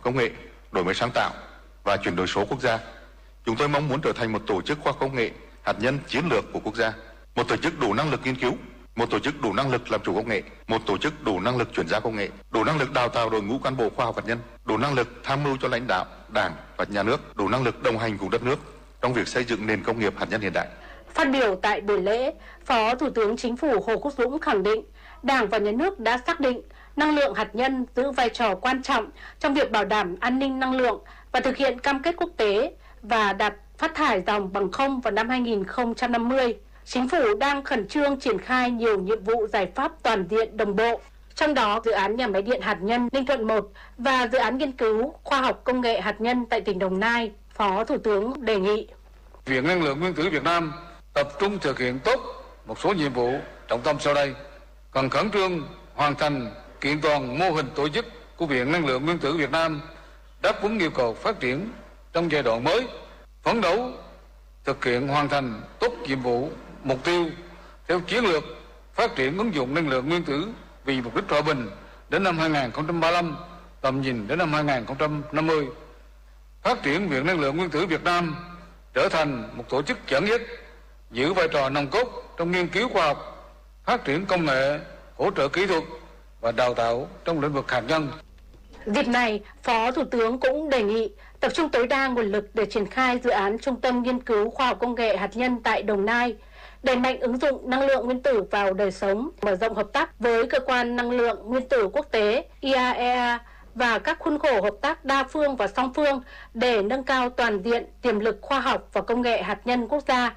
công nghệ, đổi mới sáng tạo và chuyển đổi số quốc gia. Chúng tôi mong muốn trở thành một tổ chức khoa học công nghệ hạt nhân chiến lược của quốc gia, một tổ chức đủ năng lực nghiên cứu, một tổ chức đủ năng lực làm chủ công nghệ, một tổ chức đủ năng lực chuyển giao công nghệ, đủ năng lực đào tạo đội ngũ cán bộ khoa học hạt nhân, đủ năng lực tham mưu cho lãnh đạo, Đảng và nhà nước, đủ năng lực đồng hành cùng đất nước trong việc xây dựng nền công nghiệp hạt nhân hiện đại. Phát biểu tại buổi lễ, Phó Thủ tướng Chính phủ Hồ Quốc Dũng khẳng định Đảng và Nhà nước đã xác định năng lượng hạt nhân giữ vai trò quan trọng trong việc bảo đảm an ninh năng lượng và thực hiện cam kết quốc tế và đạt phát thải ròng bằng không vào năm 2050. Chính phủ đang khẩn trương triển khai nhiều nhiệm vụ giải pháp toàn diện đồng bộ, trong đó dự án nhà máy điện hạt nhân Ninh Thuận 1 và dự án nghiên cứu khoa học công nghệ hạt nhân tại tỉnh Đồng Nai. Phó Thủ tướng đề nghị Viện Năng lượng Nguyên tử Việt Nam tập trung thực hiện tốt một số nhiệm vụ trọng tâm sau đây: cần khẩn trương hoàn thành kiện toàn mô hình tổ chức của Viện Năng lượng Nguyên tử Việt Nam đáp ứng yêu cầu phát triển trong giai đoạn mới, phấn đấu thực hiện hoàn thành tốt nhiệm vụ mục tiêu theo chiến lược phát triển ứng dụng năng lượng nguyên tử vì mục đích hòa bình đến năm 2035, tầm nhìn đến năm 2050. Phát triển Viện Năng lượng Nguyên tử Việt Nam trở thành một tổ chức dẫn dắt, giữ vai trò nòng cốt trong nghiên cứu khoa học, phát triển công nghệ, hỗ trợ kỹ thuật và đào tạo trong lĩnh vực hạt nhân. Dịp này, Phó Thủ tướng cũng đề nghị tập trung tối đa nguồn lực để triển khai dự án Trung tâm Nghiên cứu Khoa học Công nghệ Hạt nhân tại Đồng Nai, đẩy mạnh ứng dụng năng lượng nguyên tử vào đời sống, mở rộng hợp tác với Cơ quan Năng lượng Nguyên tử Quốc tế IAEA và các khuôn khổ hợp tác đa phương và song phương để nâng cao toàn diện tiềm lực khoa học và công nghệ hạt nhân quốc gia.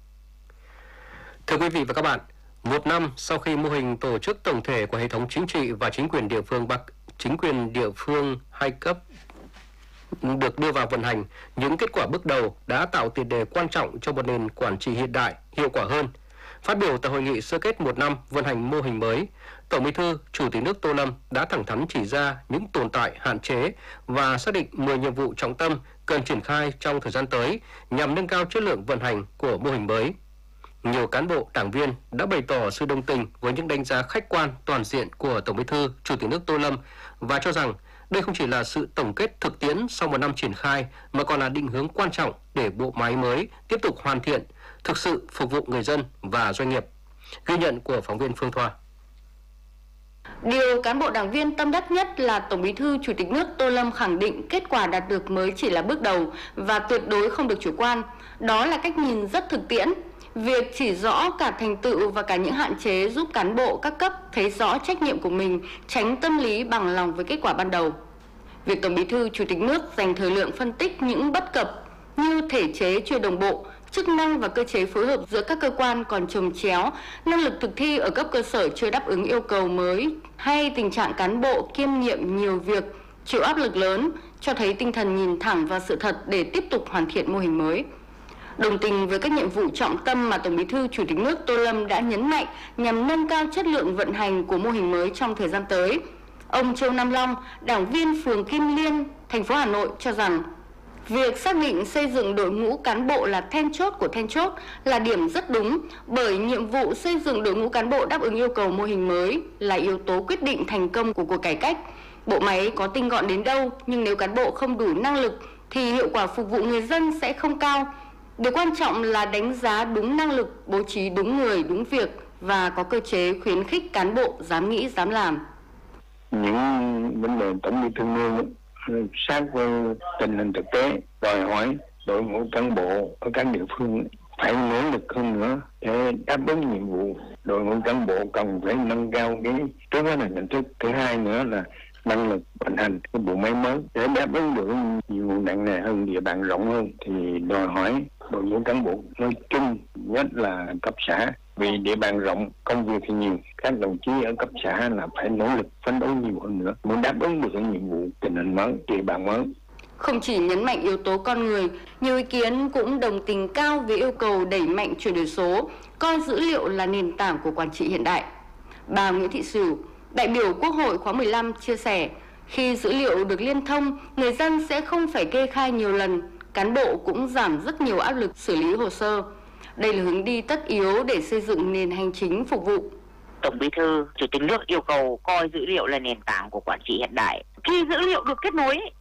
Thưa quý vị và các bạn, một năm sau khi mô hình tổ chức tổng thể của hệ thống chính trị và chính quyền địa phương hai cấp được đưa vào vận hành, những kết quả bước đầu đã tạo tiền đề quan trọng cho một nền quản trị hiện đại, hiệu quả hơn. Phát biểu tại hội nghị sơ kết một năm vận hành mô hình mới, Tổng Bí thư, Chủ tịch nước Tô Lâm đã thẳng thắn chỉ ra những tồn tại, hạn chế và xác định 10 nhiệm vụ trọng tâm cần triển khai trong thời gian tới nhằm nâng cao chất lượng vận hành của mô hình mới. Nhiều cán bộ, đảng viên đã bày tỏ sự đồng tình với những đánh giá khách quan toàn diện của Tổng Bí thư, Chủ tịch nước Tô Lâm và cho rằng đây không chỉ là sự tổng kết thực tiễn sau một năm triển khai mà còn là định hướng quan trọng để bộ máy mới tiếp tục hoàn thiện, thực sự phục vụ người dân và doanh nghiệp. Ghi nhận của phóng viên Phương Thoa. Điều cán bộ đảng viên tâm đắc nhất là Tổng Bí thư Chủ tịch nước Tô Lâm khẳng định kết quả đạt được mới chỉ là bước đầu và tuyệt đối không được chủ quan. Đó là cách nhìn rất thực tiễn. Việc chỉ rõ cả thành tựu và cả những hạn chế giúp cán bộ các cấp thấy rõ trách nhiệm của mình, tránh tâm lý bằng lòng với kết quả ban đầu. Việc Tổng Bí thư Chủ tịch nước dành thời lượng phân tích những bất cập như thể chế chưa đồng bộ, chức năng và cơ chế phối hợp giữa các cơ quan còn chồng chéo, năng lực thực thi ở cấp cơ sở chưa đáp ứng yêu cầu mới, hay tình trạng cán bộ kiêm nhiệm nhiều việc, chịu áp lực lớn, cho thấy tinh thần nhìn thẳng vào sự thật để tiếp tục hoàn thiện mô hình mới. Đồng tình với các nhiệm vụ trọng tâm mà Tổng Bí thư Chủ tịch nước Tô Lâm đã nhấn mạnh nhằm nâng cao chất lượng vận hành của mô hình mới trong thời gian tới, ông Châu Nam Long, đảng viên phường Kim Liên, thành phố Hà Nội cho rằng việc xác định xây dựng đội ngũ cán bộ là then chốt của then chốt là điểm rất đúng, bởi nhiệm vụ xây dựng đội ngũ cán bộ đáp ứng yêu cầu mô hình mới là yếu tố quyết định thành công của cuộc cải cách. Bộ máy có tinh gọn đến đâu, nhưng nếu cán bộ không đủ năng lực thì hiệu quả phục vụ người dân sẽ không cao. Điều quan trọng là đánh giá đúng năng lực, bố trí đúng người, đúng việc và có cơ chế khuyến khích cán bộ dám nghĩ, dám làm. Những vấn đề Tổng Bí thư nêu sát với tình hình thực tế, đòi hỏi đội ngũ cán bộ ở các địa phương phải nỗ lực hơn nữa để đáp ứng nhiệm vụ. Đội ngũ cán bộ cần phải nâng cao trước hết là nhận thức, thứ hai nữa là năng lực vận hành cái bộ máy mới để đáp ứng được nhiệm vụ nặng nề hơn, địa bàn rộng hơn thì đòi hỏi đội ngũ cán bộ nói chung, nhất là cấp xã, vì địa bàn rộng, công việc thì nhiều, các đồng chí ở cấp xã là phải nỗ lực phấn đấu nhiều hơn nữa mới đáp ứng được những nhiệm vụ tình hình mới, địa bàn mới. Không chỉ nhấn mạnh yếu tố con người, nhiều ý kiến cũng đồng tình cao với yêu cầu đẩy mạnh chuyển đổi số, coi dữ liệu là nền tảng của quản trị hiện đại. Bà Nguyễn Thị Sửu, đại biểu Quốc hội khóa 15 chia sẻ, khi dữ liệu được liên thông, người dân sẽ không phải kê khai nhiều lần, cán bộ cũng giảm rất nhiều áp lực xử lý hồ sơ. Đây là hướng đi tất yếu để xây dựng nền hành chính phục vụ. Tổng Bí thư, Chủ tịch nước yêu cầu coi dữ liệu là nền tảng của quản trị hiện đại. Khi dữ liệu được kết nối